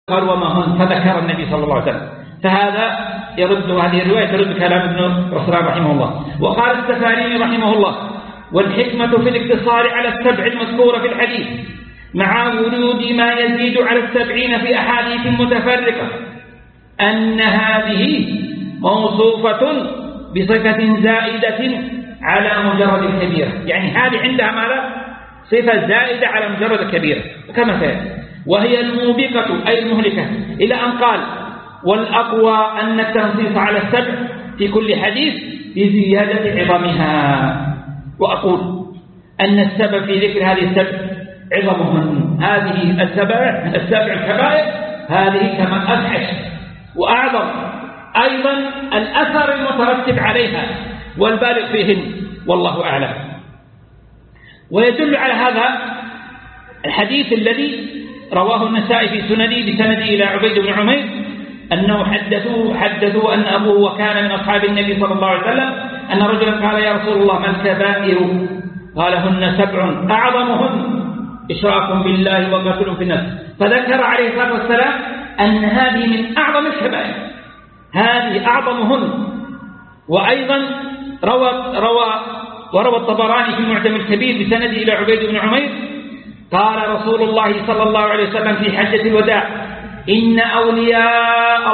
قال وما هن، فذكر النبي صلى الله عليه وسلم. فهذا يرد هذه الرواية ترد كلام ابن رسلان رحمه الله. وقال السفاريني رحمه الله: والحكمة في الاقتصار على السبع المذكورة في الحديث مع ورود ما يزيد على 70 في أحاديث متفرقة أن هذه موصوفة بصفة زائدة على مجرد الكبيرة. يعني هذه عندها ماذا؟ صفة زائدة على مجرد الكبيرة كما فعل، وهي الموبقة أي المهلكة، إلى أن قال: والأقوى أن التنصيص على السبع في كل حديث بزيادة عظمها. وأقول أن السبب في ذكر هذه السبع عظمهن. هذه السبع الكبائر هذه كما أفحش وأعظم أيضا الأثر المترتب عليها والبالغ فيهن، والله أعلم. ويدل على هذا الحديث الذي رواه النسائي في سننه بسنده إلى عبيد بن عمير أنه حدثوا أن أبوه وكان من أصحاب النبي صلى الله عليه وسلم أن رجلا قال: يا رسول الله، ما الكبائر؟ قال: هن 7 أعظمهن إشراك بالله وقتل في النفس. فذكر عليه الصلاة والسلام أن هذه من أعظم الكبائر، هذه أعظمهن. وأيضا وروى الطبراني في المعجم الكبير بسنده إلى عبيد بن عمير قال رسول الله صلى الله عليه وسلم في حجة الوداع: إن أولياء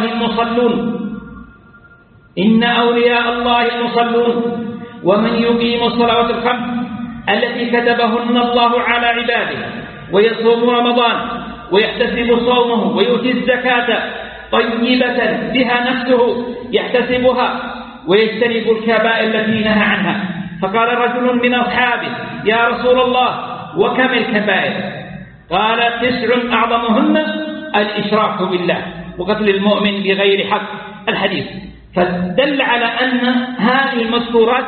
الله المصلون ومن يقيم الصلوات الخمس التي كتبهن الله على عباده ويصوم رمضان ويحتسب صومه ويؤتي الزكاة طيبة بها نفسه يحتسبها ويجتنب الكبائر التي نهى عنها. فقال رجل من أصحابه: يا رسول الله، وكم الكبائر؟ قال: 9 أعظمهن الإشراك بالله وقتل المؤمن بغير حق. الحديث فدل على أن هذه المذكورات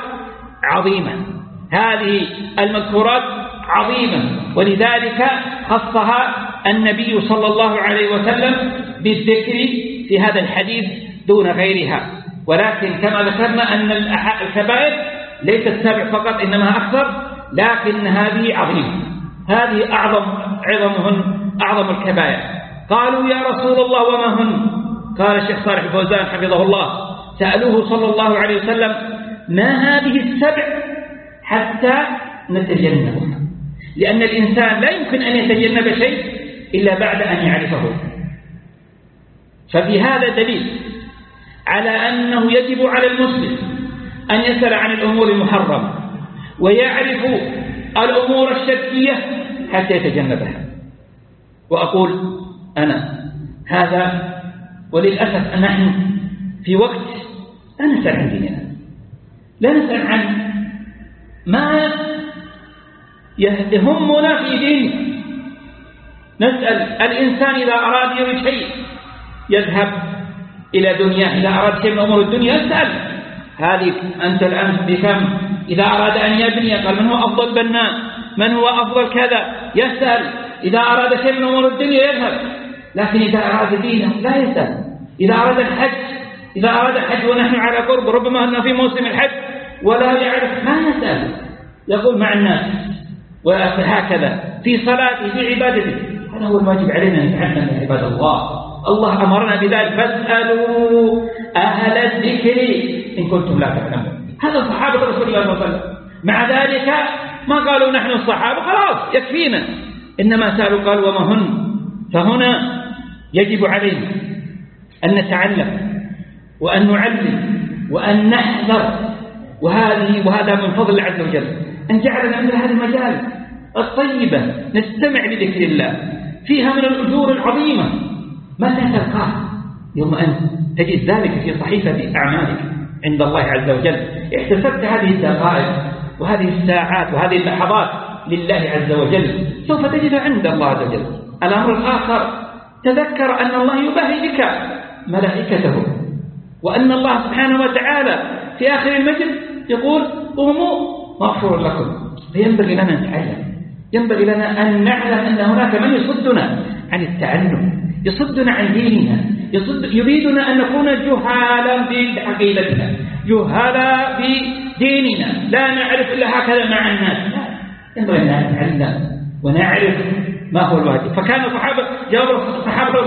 عظيمة، ولذلك خصها النبي صلى الله عليه وسلم بالذكر في هذا الحديث دون غيرها. ولكن كما ذكرنا أن الكبائر ليست 7 فقط، إنما أكثر، لكن هذه عظيمة، هذه أعظم الكبائر. قالوا: يا رسول الله، وما هن؟ قال الشيخ صالح الفوزان حفظه الله: سألوه صلى الله عليه وسلم: ما هذه 7 حتى نتجنبها؟ لأن الإنسان لا يمكن أن يتجنب شيء إلا بعد أن يعرفه. ففي هذا دليل على أنه يجب على المسلم أن يسأل عن الأمور المحرمة ويعرف الأمور الشركية حتى يتجنبها. وأقول أنا هذا، وللأسف نحن في وقت لا نسأل عن ديننا، لا نسأل عن ما يهمنا في ديننا. نسأل الإنسان إذا أراد يريد شيء يذهب إلى دنياه، إذا أراد شيء من أمور الدنيا يسأل: هذه أنت الآن بكم؟ إذا أراد أن يبني قال: من هو أفضل بناء؟ من هو أفضل كذا؟ يسأل. إذا أراد شيء من أمور الدنيا يذهب. لكن إذا أراد دينه لا يسأل. إذا أراد الحج ونحن على قرب، ربما أنه في موسم الحج ولا يعرف، ما يسأل، يقول مع الناس. وهكذا في صلاته، في عبادته. هذا هو الواجب علينا أن نتعلم يا عباد الله. الله أمرنا بذلك: فاسألوا أهل الذكر إن كنتم لا تعلمون. هذا صحابة رسول الله صلى الله عليه وسلم. مع ذلك ما قالوا نحن الصحابة خلاص يكفينا، إنما سألوا قالوا: وما هن؟ فهنا يجب علينا أن نتعلم وأن نعلم وأن نحذر. وهذا من فضل الله عز وجل أن جعلنا من هذه المجال الطيبة نستمع لذكر الله، فيها من الأجور العظيمة متى تلقاه؟ يوم أن تجد ذلك في صحيفة أعمالك عند الله عز وجل. احتسبت هذه الدقائق وهذه الساعات وهذه اللحظات لله عز وجل، سوف تجدها عند الله عز وجل. الأمر الآخر: تذكر أن الله يباهي بك ملائكته، وأن الله سبحانه وتعالى في آخر المجلس يقول: قوموا مغفور لكم. فينبغي لنا أن نتعلم، ينبغي لنا أن نعلم أن هناك من يصدنا عن التعلم، يصدنا عن ديننا، يريدنا أن نكون جهالا بعقيدتنا، جهالا بديننا، لا نعرف إلا هكذا مع الناس. لا، ينبغي أن نتعلم ونعرف ما هو الواجب. فكان الصحابة جاوب الصحابة